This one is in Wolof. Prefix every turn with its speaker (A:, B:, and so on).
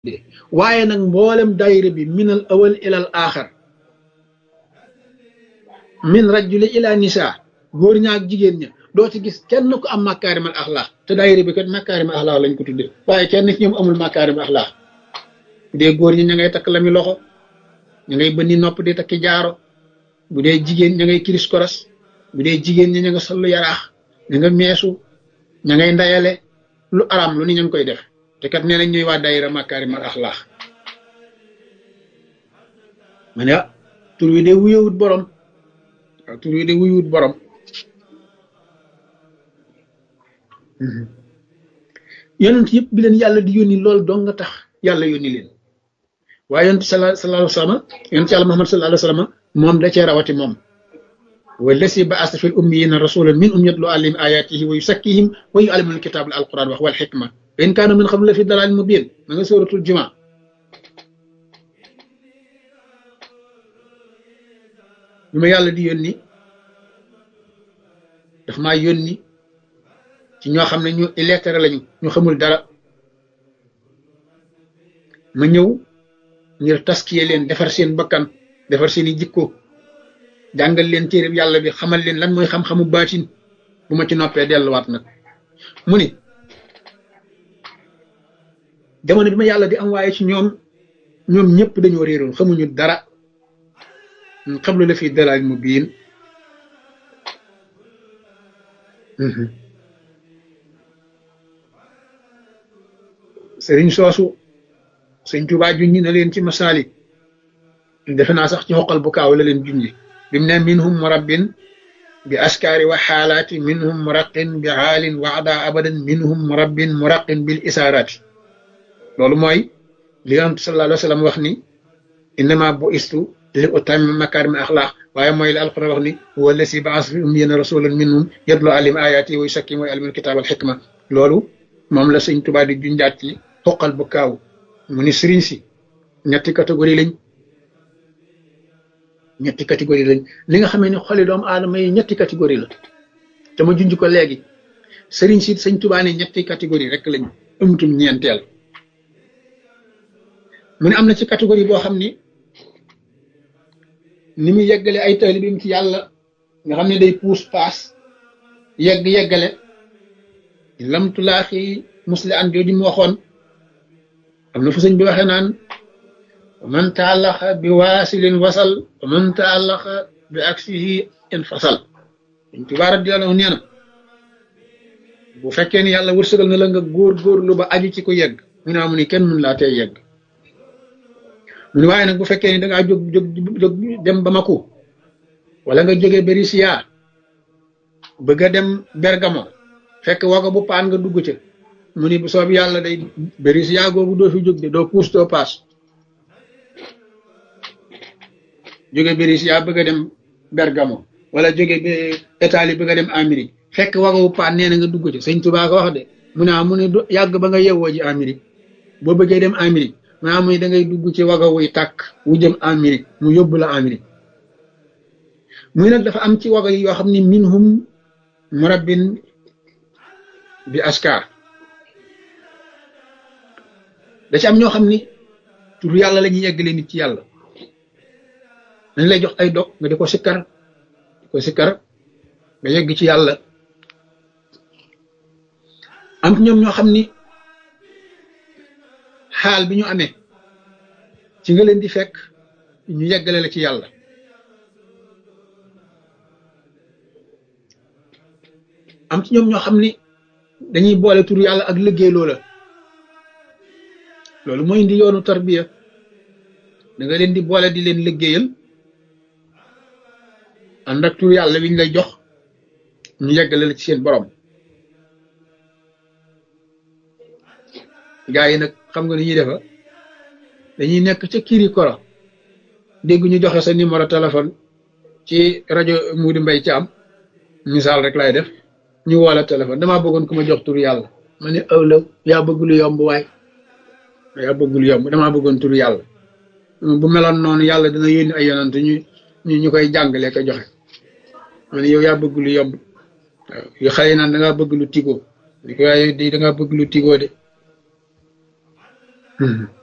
A: waaye nag mboolem daayira bi minal awal ilal aaxar min rajuli ila nisa góor ña ak jigéen ña doo ci gis kenn ku am makaarimal axlaax te daayira bi kat makaarimal axlaax lañ ko tuddee waaye kenn ci ñoom amul makaarimal axlaax bu dee góor ñi ña ngay takk lami loxo ña ngay bënni nopp di takki jaaro bu dee jigéen ña ngay kiris koras bu dee jigéen ñi ña nga sollu yaraax ña nga meesu ña ngay ndayale lu araam lu ni ña ngi koy def te kat nee nañ ñuy waa daayira makaarimal axlaax ma ne tur wi de wuyewut borom waaw tur wi de wuyewut borom yonent yëpp bi leen yàlla di yónni loolu dong nga tax yàlla yónni leen waaye yonent sallallahu alayhi wa sallam yonent yàlla Muhammad sallallahu alayhi wa sallam moom da cee rawati moom wallasi ba'asa fil ummiyina rasulan minhum yatlu alayhim ayatihi wa yusakkihim wa yu'allimuhum alkitaba wal alquran wax wal hikma wa in kaanu min qablu la fi dalalin mubin ma nga suratul jumaa bi ma yàlla di yónni daf maa yónni ci ñoo xam ne ñu illettré lañu ñu xamul dara ma ñëw ngir taskiye leen defar seen bakkan defar seeni jikko jàngal leen téereb yàlla bi xamal leen lan mooy xam-xamu baatin bu ma ci noppee delluwaat nag mu ni jamono bi ma yàlla di am waaye ci ñoom ñëpp dañoo réeroon xamuñu dara xablu la fi dalal mu biin sëriñ soosu sëñ Tuubaa junñi na leen ci masaalik defe naa sax ci xoqal bu kaaw la leen junñi bi mu ne minhum murabbin bi askaari wa xaalaati minhum muraqin bi xaalin waada abadan minhum murabbin muraqin bil isaaraati loolu mooy li yonent sallallahu alayhi wa sallam wax ni innama bu istu li utammima makaarima axlaaq waaye mooy li alquran wax ni huwa allasi ba'asa fi ummiyyiina rasulan minhum yatlu alayhim ayaatihi wa yuzakkihim wa yu'allimuhumul kitaaba wal hikma loolu moom la sëñ Tuubaa di junjaat ci xoqal bu kaaw mu ni sëriñ si ñetti catégorie lañ li nga xamee ne xoli doomu aadama yi ñetti catégorie la te ma junj ko léegi sëriñ si sëñ Tuubaa ne ñetti catégorie rek lañ amutum ñeenteel mu ne am na ci catégorie boo xam ni muy yeggale ay taalibeem ci yàlla nga xam ne day puus paas yeggale lamtulaaxi musli an jooju mu waxoon am na fu sëñ bi waxee naan man taallaxa bi waasilin wasal wa man taallaxa bi aksihi infasal Sëñ Tuubaa radiyallaahu anhu nee na bu fekkee ni yàlla wërsëgal na la nga góorgóorlu ba aju ci ko yegg mu ne amu ni kenn mun laa tey yegg mu ne waaye nag bu fekkee ni dangaa jóg dem Bamako wala nga jógee Berisiya bëgg a dem Bergamo fekk wago bu paan nga dugg ca mu ni bu soob yàlla day Berisiya googu doo fi jóg de doo puus doo paas jóge Berisiya bëgg a dem Bergamo wala jóge Italie bëgg a dem Amérique fekk wago bu paan nee na nga dugg ca Sëñ Tuubaa ko wax de mu ne mu ne yàgg ba nga yewwoo ji Amérique boo bëggee dem Amérique mu ne da ngay dugg ci wago wuy tàkk wu jëm Amérique mu yóbbu la Amérique muy nag dafa am ci wago yi yoo xam ne minhum murabbin bi askar da ci am ñoo xam ni tur yàlla la ñuy yeggale nit ci yàlla dañ lay jox ay dog nga di ko sikkar nga yegg ci yàlla am ñoom ñoo xam ni xaal bi ñu amee ci nga leen di fekk ñu yeggale la ci yàlla am ci ñoom ñoo xam ni dañuy boole tur yàlla ak liggéey loola loolu mooy indi yoonu tarbiya da nga leen di boole di leen liggéeyal ànd ak tur yàlla wiñ lay jox ñu yeggale la ci seen borom gaa yi nag xam nga ni ñuy defa dañuy nekk ca kiri koro dégg ñu joxe sa numéro téléphone ci rajo Moudi Mbaye Thiam misaal rek lay def ñu woo la téléphone damaa bëggoon ku ma jox tur yàlla ma ne ëwlaw yaa bëgg lu yomb waay yaa bëgg lu yomb damaa bëggoon tur yàlla bu meloon noonu yàlla dina yónni ay yonant ñu koy jàngalee ko joxe ma ne yow yaa bëgg lu yomb waaw yu xale naan dangaa bëgg lu tigoo di ko waaye di dangaa bëgg lu tigoo de